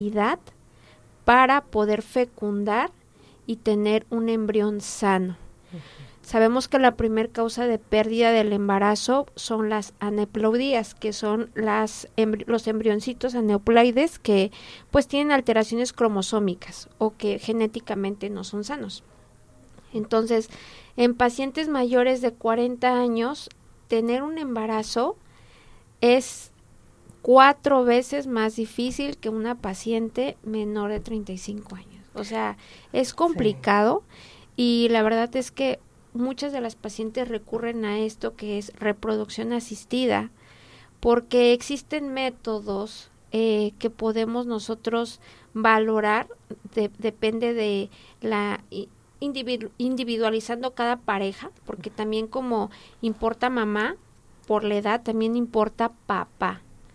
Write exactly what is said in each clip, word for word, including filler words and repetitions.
para poder fecundar y tener un embrión sano. Uh-huh. Sabemos que la primera causa de pérdida del embarazo son las aneuploidías, que son las embri- los embrioncitos aneuploides que pues tienen alteraciones cromosómicas o que genéticamente no son sanos. Entonces, en pacientes mayores de cuarenta años, tener un embarazo es cuatro veces más difícil que una paciente menor de treinta y cinco años. O sea, es complicado sí. Y la verdad es que muchas de las pacientes recurren a esto que es reproducción asistida, porque existen métodos eh, que podemos nosotros valorar, de, depende de la individu- individualizando cada pareja, porque también como importa mamá, por la edad también importa papá.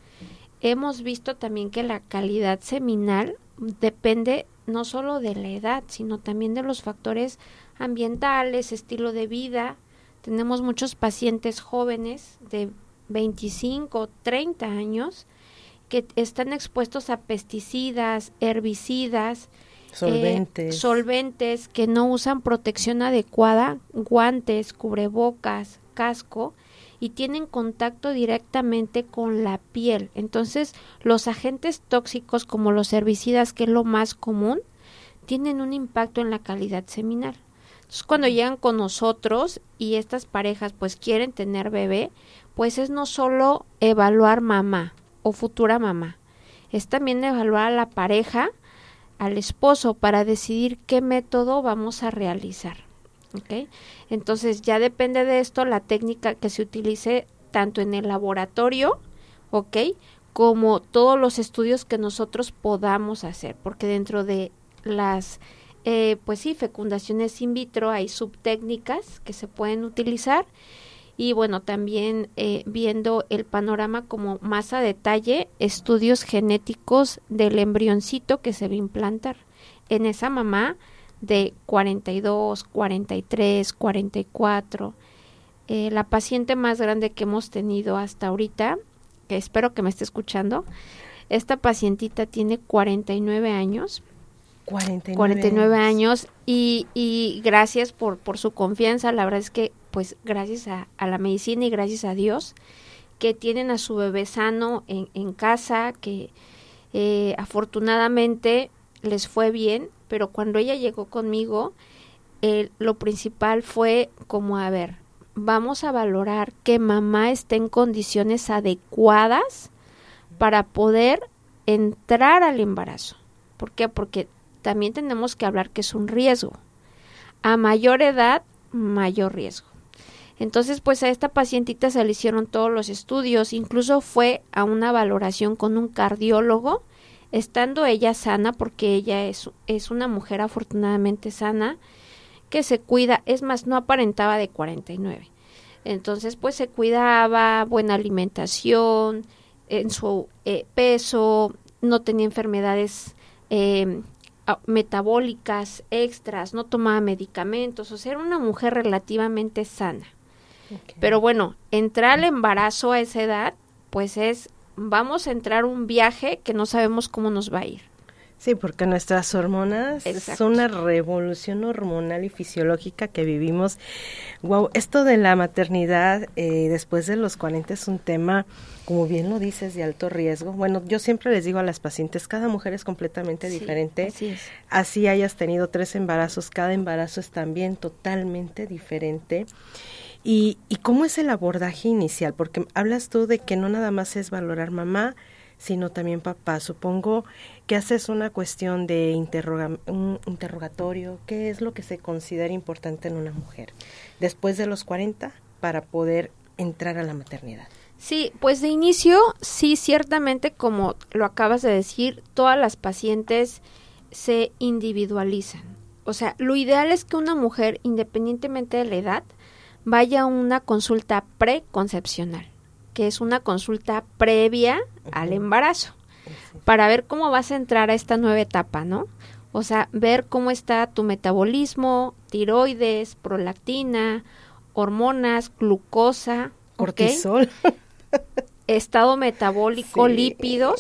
Hemos visto también que la calidad seminal depende no solo de la edad, sino también de los factores ambientales, estilo de vida. Tenemos muchos pacientes jóvenes de veinticinco, treinta años que están expuestos a pesticidas, herbicidas, solventes, eh, solventes que no usan protección adecuada, guantes, cubrebocas, casco, y tienen contacto directamente con la piel. Entonces, los agentes tóxicos como los herbicidas, que es lo más común, tienen un impacto en la calidad seminal. Entonces, cuando llegan con nosotros y estas parejas pues quieren tener bebé, pues es no solo evaluar mamá o futura mamá, es también evaluar a la pareja, al esposo, para decidir qué método vamos a realizar. ¿Okay? Entonces ya depende de esto la técnica que se utilice tanto en el laboratorio, ¿ok? Como todos los estudios que nosotros podamos hacer, porque dentro de las eh, pues sí, fecundaciones in vitro hay subtécnicas que se pueden utilizar y bueno, también eh, viendo el panorama como más a detalle, estudios genéticos del embrioncito que se va a implantar en esa mamá de cuarenta y dos, cuarenta y tres, cuarenta y cuatro. Eh, la paciente más grande que hemos tenido hasta ahorita, que espero que me esté escuchando, esta pacientita tiene cuarenta y nueve años. cuarenta y nueve, cuarenta y nueve años y, y gracias por, por su confianza. La verdad es que pues gracias a, a la medicina y gracias a Dios que tienen a su bebé sano en, en casa, que eh, afortunadamente les fue bien, pero cuando ella llegó conmigo, eh, lo principal fue como, a ver, vamos a valorar que mamá esté en condiciones adecuadas para poder entrar al embarazo. ¿Por qué? Porque también tenemos que hablar que es un riesgo. A mayor edad, mayor riesgo. Entonces, pues a esta pacientita se le hicieron todos los estudios, incluso fue a una valoración con un cardiólogo, estando ella sana, porque ella es, es una mujer afortunadamente sana, que se cuida, es más, no aparentaba de cuarenta y nueve. Entonces, pues se cuidaba, buena alimentación, en su eh, peso, no tenía enfermedades eh, metabólicas extras, no tomaba medicamentos, o sea, era una mujer relativamente sana. Okay. Pero bueno, entrar al embarazo a esa edad, pues es, vamos a entrar un viaje que no sabemos cómo nos va a ir. Sí, porque nuestras hormonas Exacto. Es una revolución hormonal y fisiológica que vivimos. Wow, esto de la maternidad eh, después de los cuarenta es un tema, como bien lo dices, de alto riesgo. Bueno, yo siempre les digo a las pacientes, cada mujer es completamente sí, diferente. Así es. Así hayas tenido tres embarazos, cada embarazo es también totalmente diferente. ¿Y, y cómo es el abordaje inicial? Porque hablas tú de que no nada más es valorar mamá, sino también papá. Supongo que haces una cuestión de interroga- un interrogatorio. ¿Qué es lo que se considera importante en una mujer después de los cuarenta para poder entrar a la maternidad? Sí, pues de inicio, sí, ciertamente, como lo acabas de decir, todas las pacientes se individualizan. O sea, lo ideal es que una mujer, independientemente de la edad, vaya a una consulta preconcepcional, que es una consulta previa uh-huh. al embarazo, uh-huh. para ver cómo vas a entrar a esta nueva etapa, ¿no? O sea, ver cómo está tu metabolismo, tiroides, prolactina, hormonas, glucosa, cortisol, ¿okay? Estado metabólico, sí. lípidos,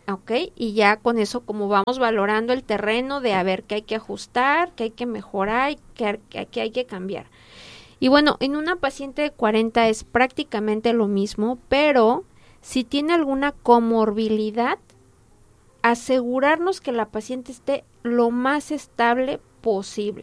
¿ok? Y ya con eso como vamos valorando el terreno de a ver qué hay que ajustar, qué hay que mejorar y qué, qué, qué hay que cambiar. Y bueno, en una paciente de cuarenta es prácticamente lo mismo, pero si tiene alguna comorbilidad, asegurarnos que la paciente esté lo más estable posible,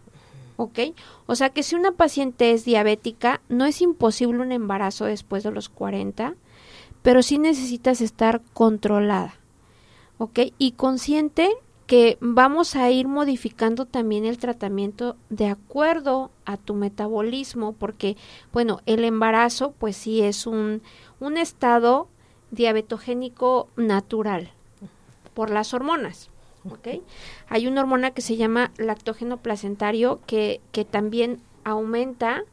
¿ok? O sea que si una paciente es diabética, no es imposible un embarazo después de los cuarenta, pero sí necesitas estar controlada, ¿ok? Y consciente que vamos a ir modificando también el tratamiento de acuerdo a tu metabolismo, porque, bueno, el embarazo pues sí es un, un estado diabetogénico natural por las hormonas, ¿ok? Hay una hormona que se llama lactógeno placentario que, que también aumenta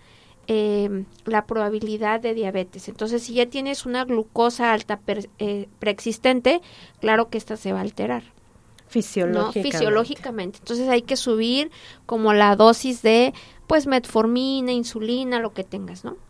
eh, la probabilidad de diabetes. Entonces, si ya tienes una glucosa alta per, eh, preexistente, claro que esta se va a alterar. Fisiológicamente. ¿No? Fisiológicamente. Entonces hay que subir como la dosis de, pues, metformina, insulina, lo que tengas, ¿no?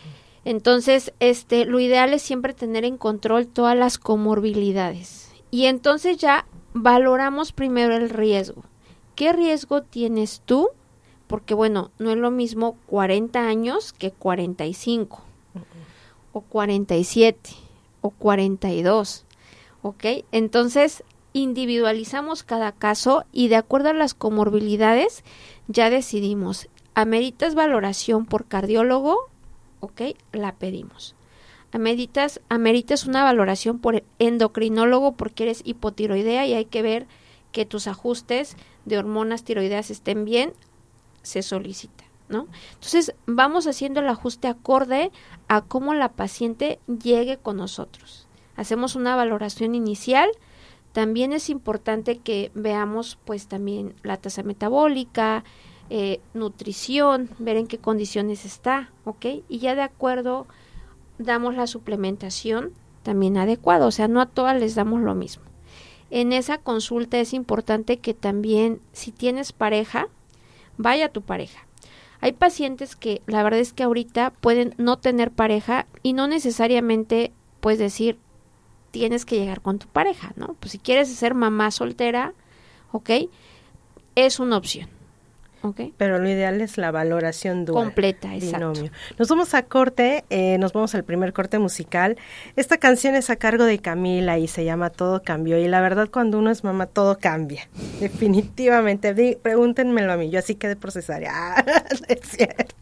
Entonces, este, lo ideal es siempre tener en control todas las comorbilidades. Y entonces ya valoramos primero el riesgo. ¿Qué riesgo tienes tú? Porque, bueno, no es lo mismo cuarenta años que cuarenta y cinco, uh-uh. o cuarenta y siete, o cuarenta y dos, ¿ok? Entonces, individualizamos cada caso y de acuerdo a las comorbilidades ya decidimos, ¿ameritas valoración por cardiólogo? ¿Ok? La pedimos. ¿Ameritas, ameritas una valoración por endocrinólogo porque eres hipotiroidea y hay que ver que tus ajustes de hormonas tiroideas estén bien? Se solicita, ¿no? Entonces, vamos haciendo el ajuste acorde a cómo la paciente llegue con nosotros. Hacemos una valoración inicial. También es importante que veamos pues también la tasa metabólica, eh, nutrición, ver en qué condiciones está, ¿ok? Y ya de acuerdo damos la suplementación también adecuada, o sea, no a todas les damos lo mismo. En esa consulta es importante que también si tienes pareja, vaya tu pareja. Hay pacientes que la verdad es que ahorita pueden no tener pareja y no necesariamente pues decir tienes que llegar con tu pareja, ¿no? Pues si quieres ser mamá soltera, ¿ok? Es una opción, ¿ok? Pero lo ideal es la valoración dual. Completa, exacto. Binomio. Nos vamos a corte, eh, nos vamos al primer corte musical. Esta canción es a cargo de Camila y se llama Todo Cambió. Y la verdad, cuando uno es mamá, todo cambia. Definitivamente. Di, pregúntenmelo a mí, yo así quedé por cesárea. Ah, es cierto.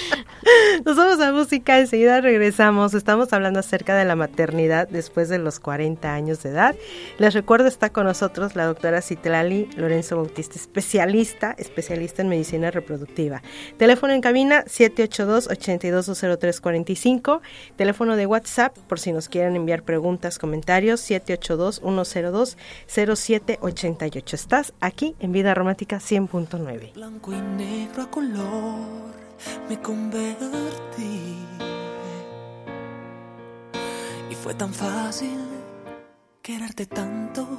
Nos vamos a música, enseguida regresamos. Estamos hablando acerca de la maternidad después de los cuarenta años de edad. Les recuerdo, está con nosotros la doctora Citlali Lorenzo Bautista, especialista, especialista en medicina reproductiva. Teléfono en cabina siete ocho dos, ocho dos dos cero tres cuatro cinco. Teléfono de WhatsApp por si nos quieren enviar preguntas, comentarios, siete ocho dos, uno cero dos, cero siete ocho ocho. Estás aquí en Vida Aromática cien punto nueve. Blanco y negro a color me convertí y fue tan fácil quererte tanto.